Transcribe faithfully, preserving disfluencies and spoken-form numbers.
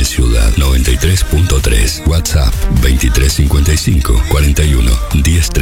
M Ciudad noventa y tres punto tres. WhatsApp veintitrés cincuenta y cinco cuarenta y uno diez treinta.